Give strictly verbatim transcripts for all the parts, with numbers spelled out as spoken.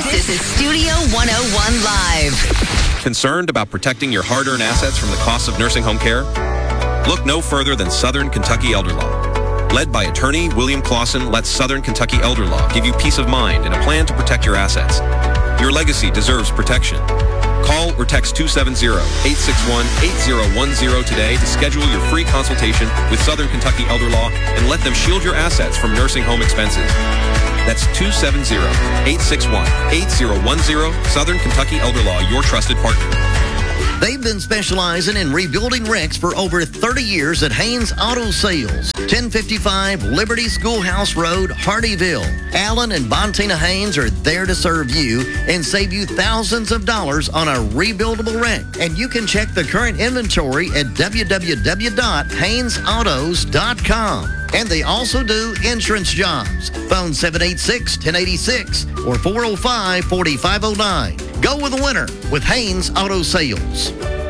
This is Studio one oh one Live. Concerned about protecting your hard-earned assets from the costs of nursing home care? Look no further than Southern Kentucky Elder Law. Led by attorney William Clausen, let Southern Kentucky Elder Law give you peace of mind and a plan to protect your assets. Your legacy deserves protection. Call or text two seven zero, eight six one, eight zero one zero today to schedule your free consultation with Southern Kentucky Elder Law and let them shield your assets from nursing home expenses. That's two seven zero, eight six one, eight zero one zero. Southern Kentucky Elder Law, your trusted partner. They've been specializing in rebuilding wrecks for over thirty years at Haynes Auto Sales. ten fifty-five Liberty Schoolhouse Road, Hardyville. Alan and Bontina Haynes are there to serve you and save you thousands of dollars on a rebuildable wreck. And you can check the current inventory at w w w dot haynes autos dot com. And they also do insurance jobs. Phone seven eight six, one oh eight six or four oh five, four five oh nine. Go with the winner with Haynes Auto Sales.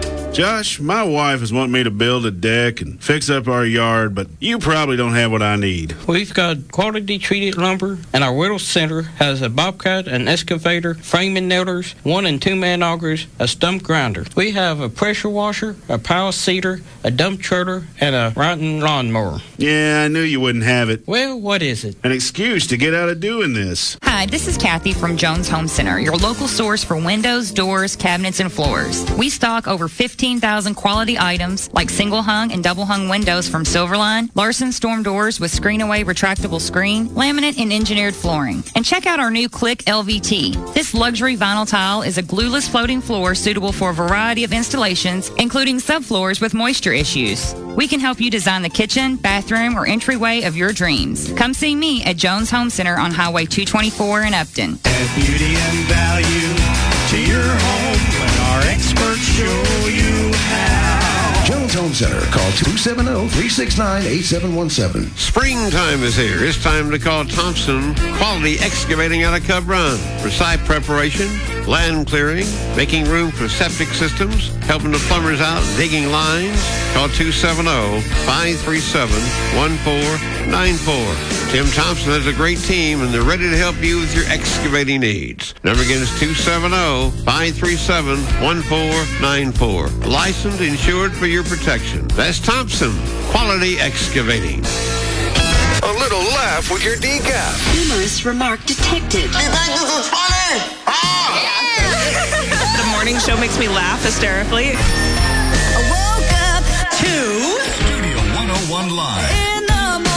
Josh, my wife is wanting me to build a deck and fix up our yard, but you probably don't have what I need. We've got quality treated lumber, and our Whittle Center has a bobcat, an excavator, framing nailers, one and two man augers, a stump grinder. We have a pressure washer, a power seeder, a dump trailer, and a riding lawnmower. Yeah, I knew you wouldn't have it. Well, what is it? An excuse to get out of doing this. Hi, this is Kathy from Jones Home Center, your local source for windows, doors, cabinets, and floors. We stock over fifteen thousand quality items like single hung and double hung windows from Silverline, Larson storm doors with screen away retractable screen, laminate and engineered flooring. And check out our new Click L V T. This luxury vinyl tile is a glueless floating floor suitable for a variety of installations, including subfloors with moisture issues. We can help you design the kitchen, bathroom, or entryway of your dreams. Come see me at Jones Home Center on Highway two twenty-four in Upton. Add beauty and value to your home when our experts show you how. Jones Home Center. Call two seven zero, three six nine, eight seven one seven. Springtime is here. It's time to call Thompson Quality Excavating out of Cub Run for site preparation, land clearing, making room for septic systems, helping the plumbers out, digging lines. Call two seven zero, five three seven, one four nine four. Tim Thompson has a great team, and they're ready to help you with your excavating needs. Number again is two seven zero, five three seven, one four nine four. Licensed, insured for your protection. That's Thompson Quality Excavating. A little laugh with your decaf. Humorous remark detected. You think this is funny? The morning show makes me laugh hysterically. I woke up to Studio one oh one Live. in the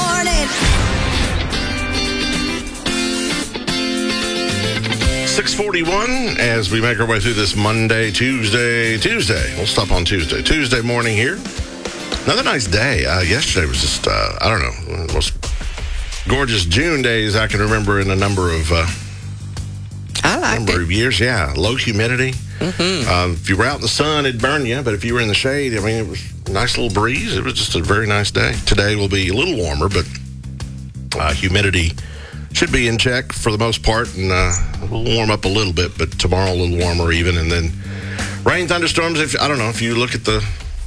morning. six forty-one as we make our way through this Monday, Tuesday, Tuesday. We'll stop on Tuesday. Tuesday morning here. Another nice day. Uh, yesterday was just, uh, I don't know, one of the most gorgeous June days I can remember in a number of uh, I like number it. of years. Yeah, low humidity. Mm-hmm. Um, if you were out in the sun, it'd burn you. But if you were in the shade, I mean, it was a nice little breeze. It was just a very nice day. Today will be a little warmer, but uh, humidity should be in check for the most part, and uh, we'll warm up a little bit, but tomorrow a little warmer even, and then rain, thunderstorms. If I don't know, if you look at the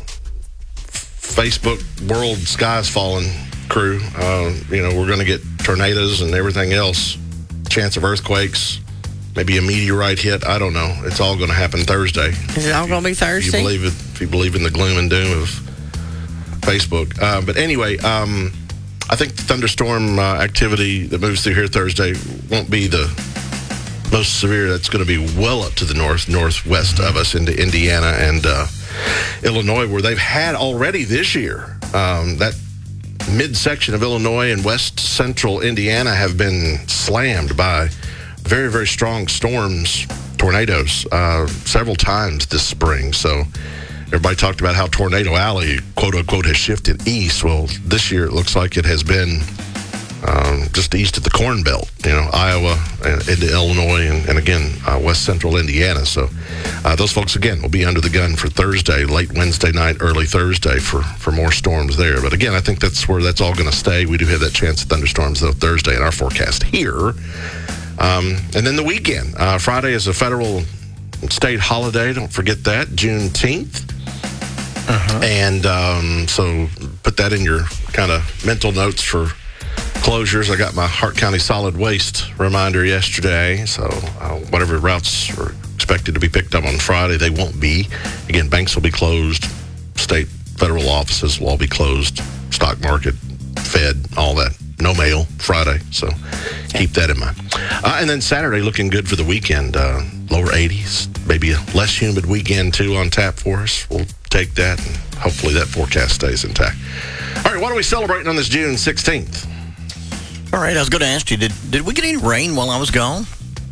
Facebook World Skies Falling crew, uh, you know, we're going to get tornadoes and everything else, chance of earthquakes, maybe a meteorite hit. I don't know. It's all going to happen Thursday. Is it all going to be Thursday? If you believe it, if you believe in the gloom and doom of Facebook. Uh, but anyway, um, I think the thunderstorm uh, activity that moves through here Thursday won't be the most severe. That's going to be well up to the north, northwest of us into Indiana and uh, Illinois, where they've had already this year. Um, that midsection of Illinois and west central Indiana have been slammed by very, very strong storms, tornadoes, uh, several times this spring. So everybody talked about how Tornado Alley, quote unquote, has shifted east. Well, this year it looks like it has been um, just east of the Corn Belt, you know, Iowa and into Illinois and, and again, uh, west central Indiana. So uh, those folks, again, will be under the gun for Thursday, late Wednesday night, early Thursday for, for more storms there. But again, I think that's where that's all going to stay. We do have that chance of thunderstorms, though, Thursday in our forecast here. Um, and then the weekend. Uh, Friday is a federal state holiday. Don't forget that, Juneteenth. Uh-huh. And um, so put that in your kind of mental notes for closures. I got my Hart County solid waste reminder yesterday, so uh, whatever routes are expected to be picked up on Friday, they won't be. Again, banks will be closed. State, federal offices will all be closed. Stock market, Fed, all that. No mail Friday, so keep that in mind. Uh, and then Saturday looking good for the weekend. Uh, lower eighties, maybe a less humid weekend too on tap for us. We'll take that, and hopefully that forecast stays intact. All right, what are we celebrating on this June sixteenth? All right, I was going to ask you, did did we get any rain while I was gone?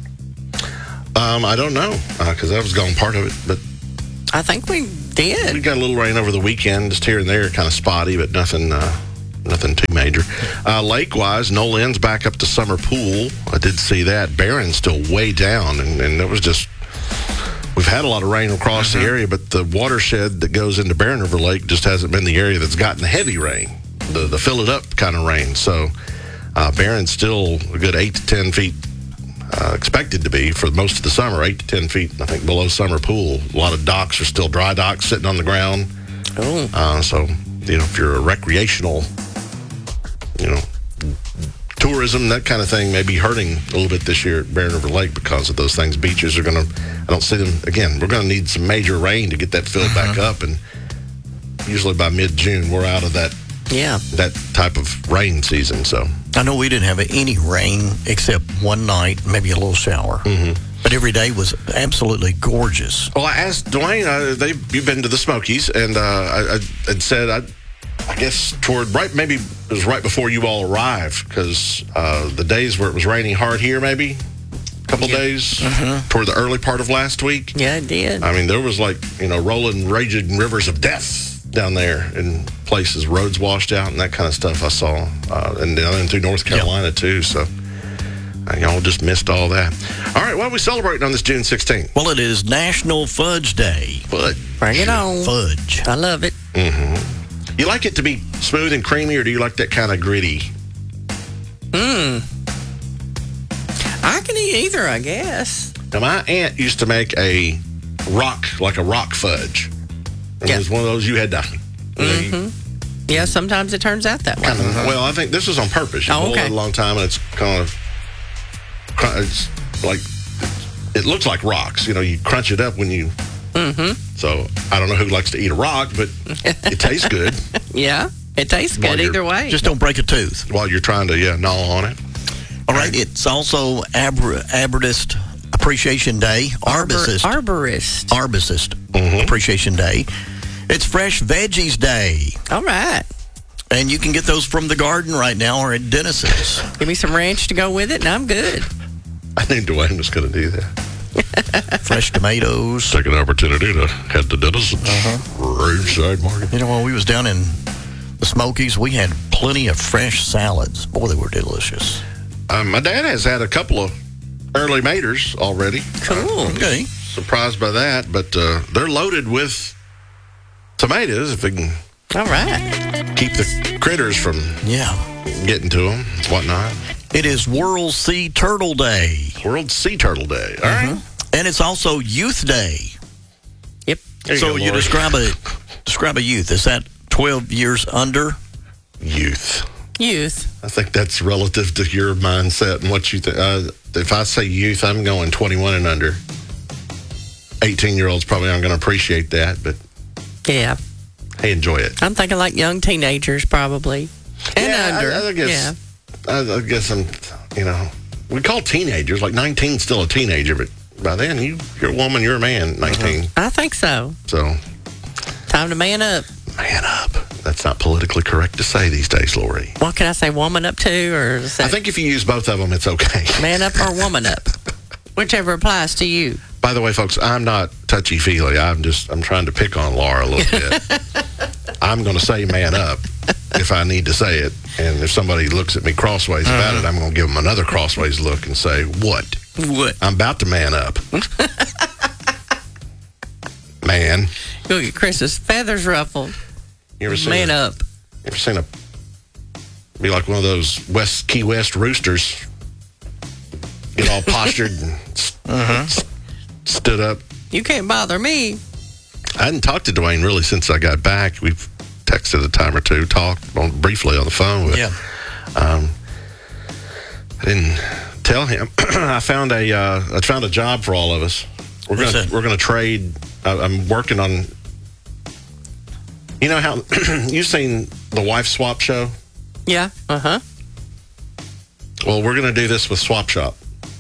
Um, I don't know, because uh, I was gone part of it, but I think we did. We got a little rain over the weekend, just here and there, kind of spotty, but nothing uh, nothing too major. Uh, lake-wise, Nolan's back up to summer pool. I did see that. Barron's still way down, and, and it was just, we've had a lot of rain across mm-hmm. the area, but the watershed that goes into Barron River Lake just hasn't been the area that's gotten the heavy rain, the, the fill-it-up kind of rain. So uh, Barron's still a good eight to ten feet Uh, expected to be for most of the summer, eight to ten feet, I think, below summer pool. A lot of docks are still dry docks sitting on the ground. Oh. Uh, so, you know, if you're a recreational, you know, tourism, that kind of thing may be hurting a little bit this year at Barron River Lake because of those things. Beaches are going to, I don't see them, again, we're going to need some major rain to get that filled uh-huh. back up. And usually by mid-June, we're out of that, yeah, that type of rain season, so. I know we didn't have any rain except one night, maybe a little shower. Mm-hmm. But every day was absolutely gorgeous. Well, I asked Dwayne, uh, they, you've been to the Smokies, and uh, I, I had said, I, I guess toward right, maybe it was right before you all arrived, because uh, the days where it was raining hard here, maybe a couple yeah. days, mm-hmm. toward the early part of last week. Yeah, it did. I mean, there was like, you know, rolling, raging rivers of death down there in places, roads washed out and that kind of stuff I saw. Uh, and down into North Carolina, yep. too, so uh, y'all just missed all that. All right, what are we celebrating on this June sixteenth? Well, it is National Fudge Day. Fudge. Bring it on. Fudge. I love it. Mm-hmm. You like it to be smooth and creamy, or do you like that kind of gritty? Hmm. I can eat either, I guess. Now, my aunt used to make a rock, like a rock fudge. It yeah. was one of those you had to... Mm-hmm. You, yeah, sometimes it turns out that way. Kind of, well, I think this was on purpose. You oh, boil okay. it a long time, and it's kind of... It's like... It looks like rocks. You know, you crunch it up when you... Mm-hmm. So, I don't know who likes to eat a rock, but it tastes good. Yeah, it tastes good either way. Just don't break a tooth. While you're trying to, yeah, gnaw on it. All right, it's also Arbor- Arborist Appreciation Day. Arborist. Arborist. Arborist mm-hmm. Appreciation Day. It's Fresh Veggies Day. All right. And you can get those from the garden right now or at Dennis's. Give me some ranch to go with it, and I'm good. I think Dwayne was going to do that. Fresh tomatoes. Take an opportunity to head to Dennis's. Uh-huh. Roadside market. You know, while we was down in the Smokies, we had plenty of fresh salads. Boy, they were delicious. Um, my dad has had a couple of early maters already. Cool. Okay. Surprised by that, but uh, they're loaded with tomatoes if we can all right keep the critters from yeah getting to them, whatnot. It is World Sea Turtle Day. World Sea Turtle Day. All mm-hmm. right. And it's also Youth Day. Yep. You so go, you describe a describe a youth. Is that twelve years under? Youth. Youth. I think that's relative to your mindset and what you think. Uh, if I say youth, I'm going twenty-one and under. eighteen-year-olds probably aren't going to appreciate that, but yeah, hey, enjoy it. I'm thinking like young teenagers probably, and yeah, under. I, I guess, yeah, I, I guess I'm. You know, we call teenagers like nineteen still a teenager, but by then you you're a woman, you're a man. nineteen. Uh-huh. I think so. So, time to man up. Man up. That's not politically correct to say these days, Lori. What can I say? Woman up too, or say, I think if you use both of them, it's okay. Man up or woman up, whichever applies to you. By the way, folks, I'm not touchy-feely. I'm just, I'm trying to pick on Laura a little bit. I'm going to say man up if I need to say it. And if somebody looks at me crossways uh-huh. about it, I'm going to give them another crossways look and say, what? What? I'm about to man up. Man. Go get Chris's feathers ruffled. You ever seen man a, up. You ever seen a, be like one of those West Key West roosters, get all postured and uh-huh. st- stood up. You can't bother me. I hadn't talked to Dwayne really since I got back. We've texted a time or two, talked on, briefly on the phone. But, yeah. Um, I didn't tell him. I found a uh, I found a job for all of us. We're What's gonna that? we're gonna trade. I, I'm working on. You know how you've seen the Wife Swap show? Yeah. Uh huh. Well, we're gonna do this with Swap Shop.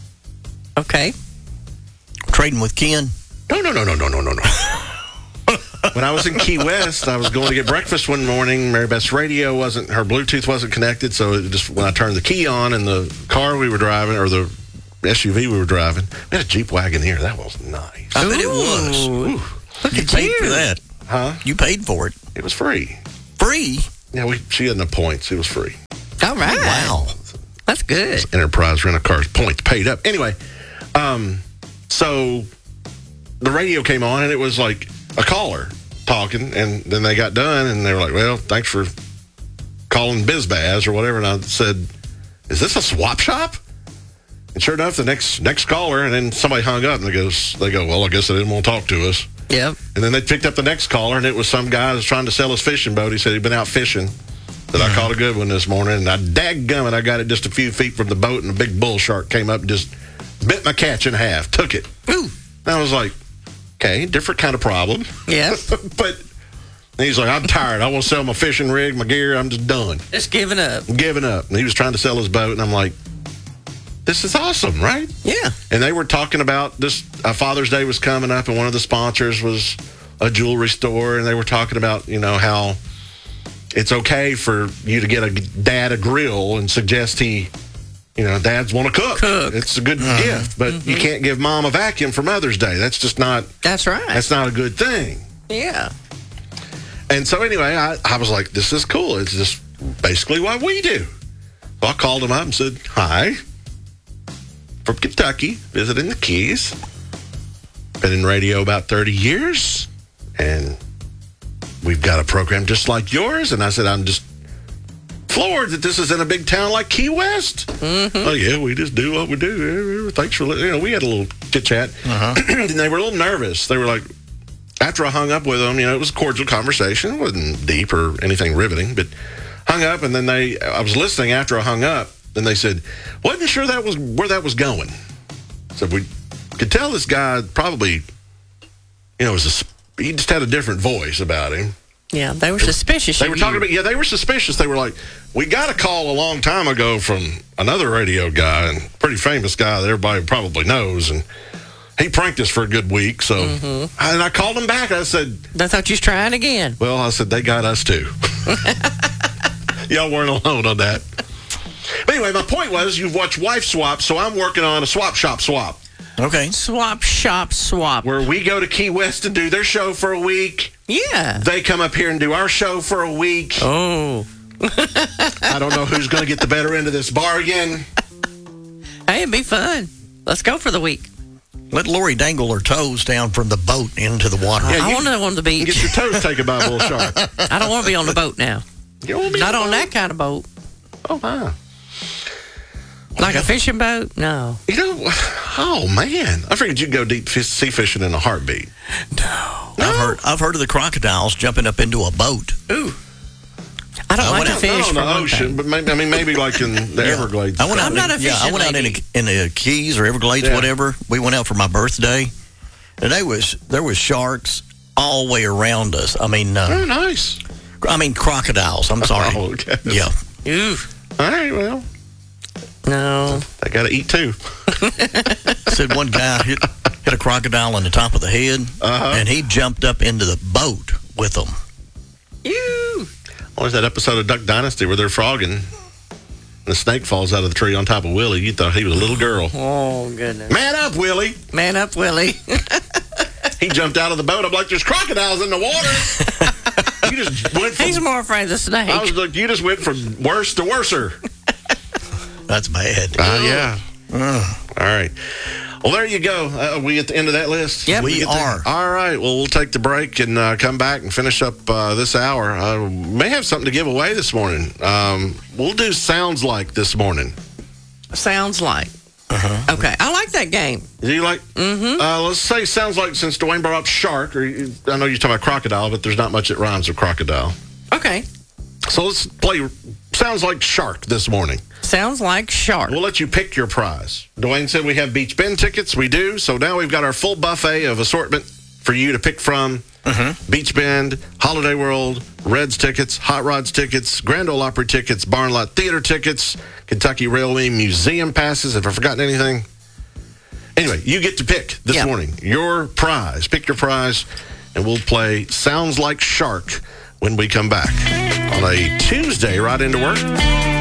Okay. Trading with Ken? No, no, no, no, no, no, no, no. When I was in Key West, I was going to get breakfast one morning. Mary Beth's radio wasn't, her Bluetooth wasn't connected, so it just when I turned the key on in the car we were driving, or the S U V we were driving, we had a Jeep Wagoneer. That was nice. I bet it was. Ooh. Look You at paid you. for that. Huh? You paid for it. It was free. Free? Yeah, we, she had no points. It was free. All right. Wow. That's good. Enterprise Rent-A-Cars points paid up. Anyway, um, so the radio came on, and it was like a caller talking, and then they got done, and they were like, well, thanks for calling BizBaz or whatever. And I said, is this a swap shop? And sure enough, the next next caller, and then somebody hung up, and they goes, they go, well, I guess they didn't want to talk to us. Yep. And then they picked up the next caller, and it was some guy that was trying to sell his fishing boat. He said he'd been out fishing, that I caught a good one this morning, and I dadgummit, I got it just a few feet from the boat, and a big bull shark came up and just bit my catch in half, took it. Ooh. And I was like, okay, different kind of problem. Yeah. But he's like, I'm tired. I want to sell my fishing rig, my gear. I'm just done. Just giving up. Giving up. And he was trying to sell his boat, and I'm like, this is awesome, right? Yeah. And they were talking about this. Uh, Father's Day was coming up, and one of the sponsors was a jewelry store, and they were talking about, you know, how it's okay for you to get a dad a grill and suggest he, you know, dads want to cook. Cook. It's a good Uh-huh. gift, but Mm-hmm. you can't give mom a vacuum for Mother's Day. That's just not. That's right. That's not a good thing. Yeah. And so anyway, I, I was like, this is cool. It's just basically what we do. So I called him up and said, hi, from Kentucky, visiting the Keys. Been in radio about thirty years, and we've got a program just like yours. And I said, I'm just floored that this is in a big town like Key West. Mm-hmm. Oh, yeah, we just do what we do. Thanks for, you know, we had a little chit-chat. Uh-huh. And they were a little nervous. They were like, after I hung up with them, you know, it was a cordial conversation. It wasn't deep or anything riveting, but hung up, and then they, I was listening after I hung up, and they said, wasn't sure that was where that was going. So we could tell this guy probably, you know, was a, he just had a different voice about him. Yeah, they were suspicious. They of were you. talking about, yeah, they were suspicious. They were like, we got a call a long time ago from another radio guy, and pretty famous guy that everybody probably knows, and he pranked us for a good week. So, Mm-hmm. and I called him back. I said, I thought you was trying again. well, I said, they got us too. Y'all weren't alone on that. But anyway, my point was, you've watched Wife Swap, so I'm working on a Swap Shop Swap. Okay. Swap Shop Swap. Where we go to Key West and do their show for a week. Yeah. They come up here and do our show for a week. Oh. I don't know who's going to get the better end of this bargain. Hey, it'd be fun. Let's go for the week. Let Lori dangle her toes down from the boat into the water. Yeah, I you- want to go on the beach. Get your toes taken by a bull shark. I don't want to be on the boat now. You don't wanna be Not on on the that kind of boat. Oh, my. Like a fishing boat? No. You know, oh, man. I figured you'd go deep fish, sea fishing in a heartbeat. I've heard I've heard of the crocodiles jumping up into a boat. Ooh. I don't I like went to out- fish Not on for the one ocean, thing. but maybe, I mean, maybe like in the Yeah. Everglades. I went out I'm in, not a yeah, I fishing went out in lady. the, in the Keys or Everglades, Yeah. whatever. We went out for my birthday, and they was there was sharks all the way around us. I mean, uh, Oh, nice. I mean crocodiles. I'm sorry. Oh, okay. Yeah. Ooh. All right, well, No. I got to eat too. Said one guy hit, hit a crocodile on the top of the head, Uh-huh. and he jumped up into the boat with them. Ew. What was that episode of Duck Dynasty where they're frogging and the snake falls out of the tree on top of Willie? You thought he was a little girl. Oh, goodness. Man up, Willie. Man up, Willie. He jumped out of the boat. I'm like, there's crocodiles in the water. You just went from... He's more afraid of the snake. I was like, you just went from worse to worser. That's bad. Uh, yeah. Uh, All right. Well, there you go. Uh, are we at the end of that list? Yep. we get there? are. All right. Well, we'll take the break and uh, come back and finish up uh, this hour. I may have something to give away this morning. Um, we'll do Sounds Like this morning. Sounds like. Uh-huh. Okay. I like that game. Do you like? Mm-hmm. Uh, let's say Sounds Like, since Dwayne brought up shark, or I know you're talking about crocodile, but there's not much that rhymes with crocodile. Okay. So let's play Sounds Like Shark this morning. Sounds like shark. We'll let you pick your prize. Dwayne said we have Beach Bend tickets. We do. So now we've got our full buffet of assortment for you to pick from. Mm-hmm. Beach Bend, Holiday World, Reds tickets, Hot Rods tickets, Grand Ole Opry tickets, Barn Lot Theater tickets, Kentucky Railway Museum passes. Have I forgotten anything? Anyway, you get to pick this yeah. morning your prize. Pick your prize, and we'll play Sounds Like Shark when we come back on a Tuesday right into work.